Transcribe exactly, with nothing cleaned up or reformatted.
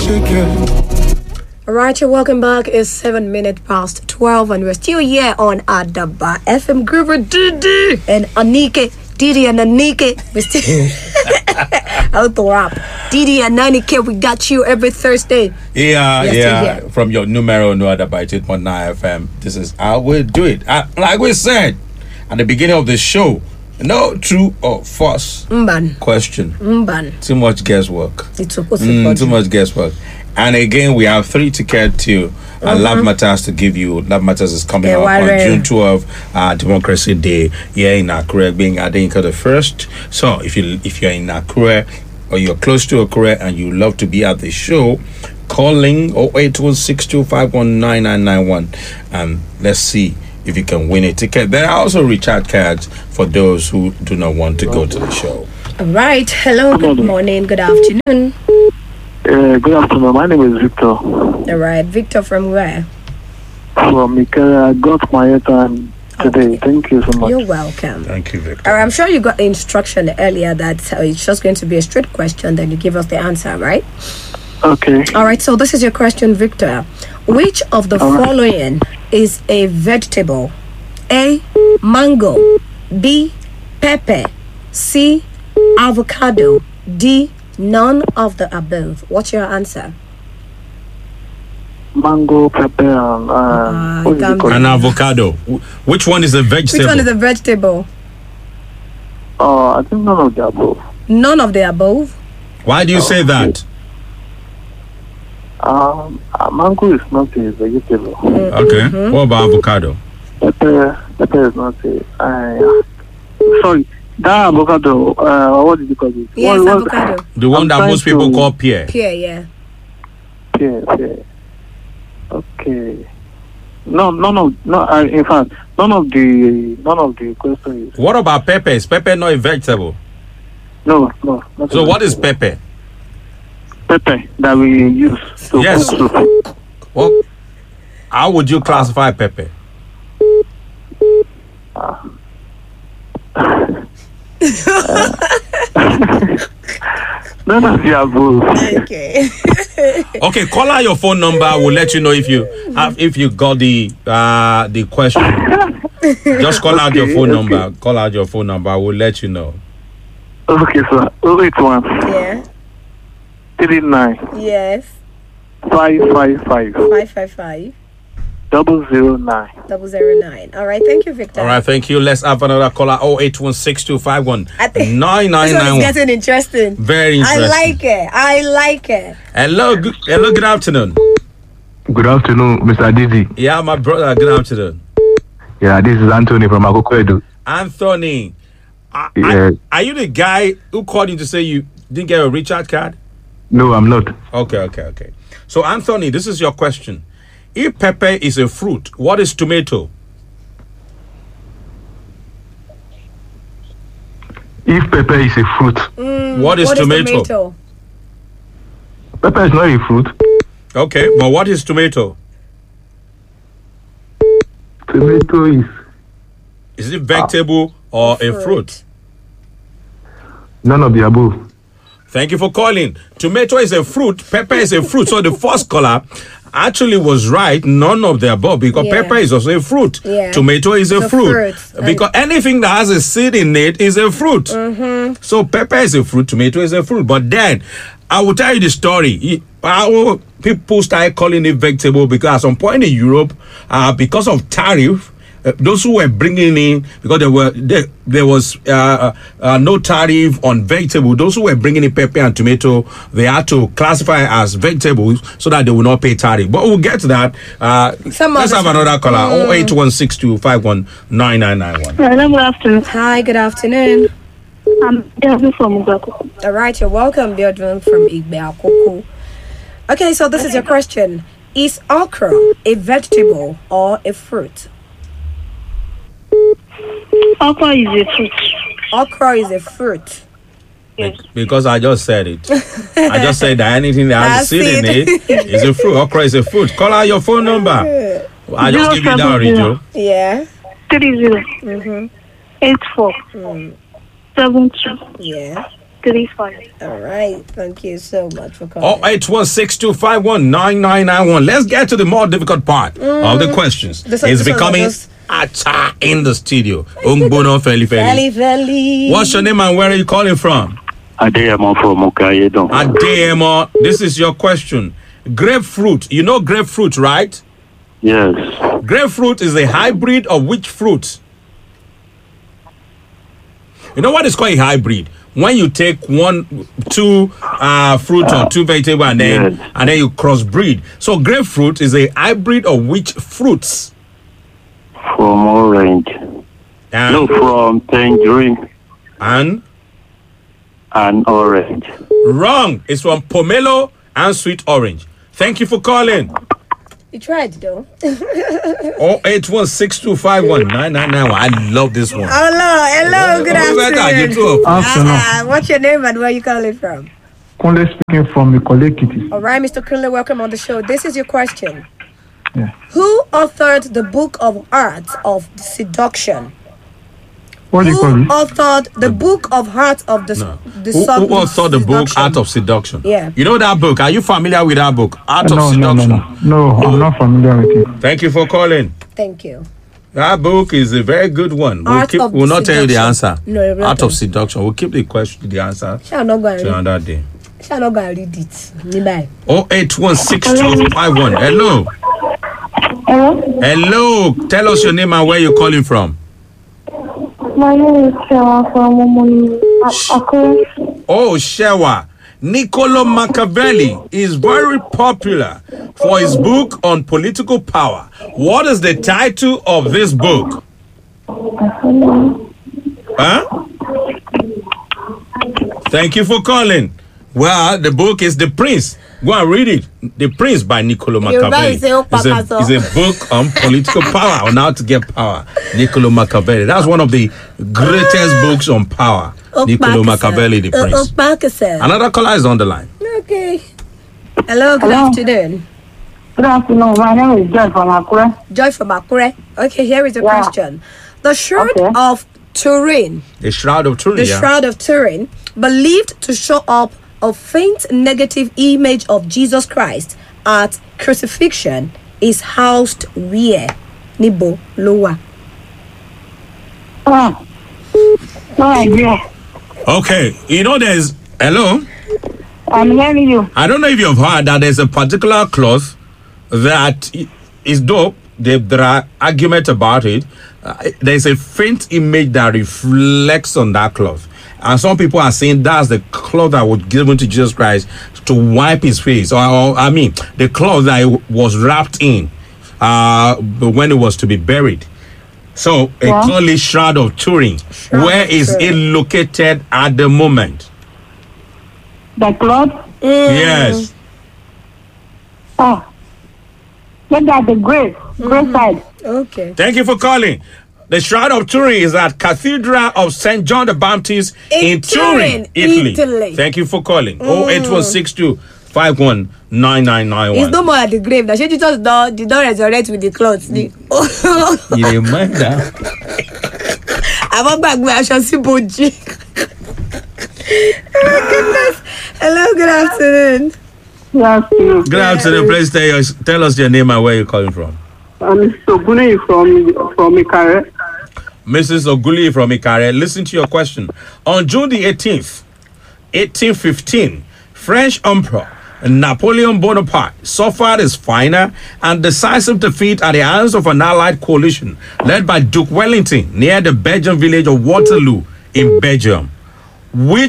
All right, you're welcome back. It's seven minutes past twelve, and we're still here on Adaba F M Group with Didi and Anike. Didi and Anike. We're still out the rap. Didi and Anike, we got you every Thursday. Yeah, yeah. From your numero no Adaba eight point nine F M. This is how we do it. I, like we said at the beginning of the show, no true or false Mban. question. Mban. Too much guesswork. It's supposed to mm, Too much guesswork. And again, we have three tickets to uh, mm-hmm. Love Matters to give you. Love Matters is coming yeah, up on right. June twelfth, uh, Democracy Day, here in Akure, being Adenka the first. So if you if you're in Akure or you're close to Akure and you love to be at the show, calling oh eight one six two five one nine nine nine one, and let's see if you can win a ticket. There are also recharge cards for those who do not want to go to the show. All right. Hello. Good morning. Good afternoon. Uh, good afternoon. My name is Victor. All right, Victor, from where? From Ikea. I got my airtime today. Okay. Thank you so much. You're welcome. Thank you, Victor. All right, I'm sure you got the instruction earlier that uh, it's just going to be a straight question, then you give us the answer, right? Okay. All right, so this is your question, Victor. Which of the All following right. is a vegetable? A, mango. B, pepper. C, avocado. D, none of the above. What's your answer? Mango, pepper, and uh, uh, an avocado. Which one is a vegetable? Which one is a vegetable? Uh, I think none of the above. None of the above? Why do you oh, say that? Um, uh, mango is not a vegetable. Mm-hmm. Okay. What about avocado? Pepper, pepper is not a. Uh, sorry. That avocado, uh, what did you call it? Yes, what, avocado. What, the one I'm that most people to... call pear. Pear, yeah. Pear, pear. Okay. No, none of, no. Uh, in fact, none of the, none of the questions. What about pepper? Is pepper not a vegetable? No, no. Not so what is pepper? Pepper that we use to yes. cook soup. Well, how would you classify pepper? Uh, None of the above. Okay. Okay, call out your phone number. We'll let you know if you have if you got the uh the question. Just call okay, out your phone okay. number. Call out your phone number. We'll let you know. Okay, sir. Oh eight one. Yeah. Three nine. Yes. Five five five. Five five five. Double zero nine. Double zero nine. All right, thank you, Victor. All right, thank you. Let's have another caller. Oh eight one six two five one nine nine nine one. This getting interesting. Very interesting. I like it. I like it. Hello, good, hello. Good afternoon. Good afternoon, Mister Dizzy. Yeah, my brother. Good afternoon. Yeah, this is Anthony from Akoko Edo. Anthony, I, yeah. I, are you the guy who called you to say you didn't get a recharge card? No, I'm not. Okay, okay, okay. So, Anthony, this is your question. If pepper is a fruit, what is tomato? If pepper is a fruit, mm, what is what tomato? Is tomato? Pepper is not a fruit. Okay, but what is tomato? Tomato is... Is it vegetable or a fruit? fruit? None of the above. Thank you for calling. Tomato is a fruit, pepper is a fruit. So the first caller actually was right, none of the above, because yeah. pepper is also a fruit. Yeah. Tomato is a, a fruit. fruit. Because anything that has a seed in it is a fruit. Mm-hmm. So pepper is a fruit, tomato is a fruit. But then, I will tell you the story. How people started calling it vegetable because at some point in Europe, uh, because of tariff, Uh, those who were bringing in, because there were there, there was uh, uh, no tariff on vegetable, those who were bringing in pepper and tomato, they had to classify as vegetables so that they will not pay tariff. But we'll get to that. Uh, let's have another caller. Mm. oh eight one six two five one nine nine nine one. Hello, good afternoon. Hi, good afternoon. I'm Biodun from Igbeakoko. All right, you're welcome, Biodun from Igbeakoko. Okay, so this is your question. Is okra a vegetable or a fruit? Okra is a fruit. Okra is a fruit. Yes. Because I just said it. I just said that anything that has a seed in it is a fruit. Okra is a fruit. Call out your phone number. I just give you that, Rijo. Yeah. Three zero. Mm-hmm. Eight four. Mm. Seven two. Yeah. three five. All right. Thank you so much for calling. oh eight one six two five one nine nine nine one. Let's get to the more difficult part of the questions. This one- It's this one becoming was- acha in the studio. Umbono Feli Feli Feli. Feli. What's your name and where are you calling from? Adeyemo from Okayedon. Ademo. This is your question. Grapefruit. You know grapefruit, right? Yes. Grapefruit is a hybrid of which fruit? You know what is called a hybrid? When you take one, two uh, fruit or two vegetable and then Yes. and then you crossbreed. So grapefruit is a hybrid of which fruits? From orange. And, No, from tangerine and and orange. wrong. It's from pomelo and sweet orange. Thank you for calling. You tried though. oh eight one six two five one nine nine nine one. I love this one. Hello, hello, good Oh, welcome, you afternoon. too. Afternoon. Ah, what's your name and where you calling from? Kunle speaking from Ikole Ekiti. All right, Mister Kunle, welcome on the show. This is your question. Yeah. Who authored the book of Arts of Seduction? What do you Who call it? authored the book of Heart of the, No. the Who, Sub- who authored the book Seduction? Art of Seduction? Yeah. You know that book? Are you familiar with that book? Art No, of no, no, Seduction. no. No, I'm not familiar with it. Thank you for calling. Thank you. That book is a very good one. We'll, Art keep, of we'll not tell you the Seduction. answer. No, you're not Art of telling. Seduction. We'll keep the question, the answer Shall not go and to read. another day. Shall not go and read it. Nearby. oh eight one six two five one. Hello. Hello? Hello. Tell us your name and where you're calling from. My name is Shewa from Umuni. Akure. Oh, Shewa. Niccolo Machiavelli is very popular for his book on political power. What is the title of this book? Huh? Thank you for calling. Well, the book is The Prince. Go and read it. The Prince by Niccolo Machiavelli. is a- It's a, it's a book on political power, on how to get power. Niccolo Machiavelli. That's one of the greatest books on power. Niccolo Machiavelli, The Prince. Prince. Another caller is on the line. Okay. Hello, good Hello. afternoon. Good afternoon. My name is Joy from Akure. Joy from Akure. Okay, here is a Yeah. question. The Shroud Okay. of Turin, The Shroud of Turin. the yeah. Shroud of Turin, believed to show up a faint negative image of Jesus Christ at crucifixion, is housed where? Nibo Lowa. Ah. No idea. Okay, you know there's hello. I'm hearing you. I don't know if you've heard that there's a particular cloth that i- is dope. There, there are arguments about it. Uh, there's a faint image that reflects on that cloth, and some people are saying that's the cloth that was given to Jesus Christ to wipe his face, or, or I mean, the cloth that he was wrapped in uh, when it was to be buried. So, a Yeah. call it Shroud of Turin. Shroud Where of is it Turin. located at the moment? The cloth. Yes. Oh. Maybe at the grave. Grave side. Okay. Thank you for calling. The Shroud of Turin is at Cathedral of Saint John the Baptist in, In Turin, Turin, Italy. Italy. Thank you for calling. oh eight one six two five one nine nine nine It's one. no more at the grave. Now, she Jesus did not, did not resurrect with the clothes. The- You remind that? I'm back where I shall see Boji. Oh, goodness. Hello, good afternoon. Yes, you. Good afternoon. Please tell us, tell us your name and where you're calling from. I'm Sobune from from Ikare. Missus Oguli from Ikare, listen to your question. On June the eighteenth, eighteen fifteen, French Emperor Napoleon Bonaparte suffered his final and decisive defeat at the hands of an allied coalition led by Duke Wellington near the Belgian village of Waterloo in Belgium. Which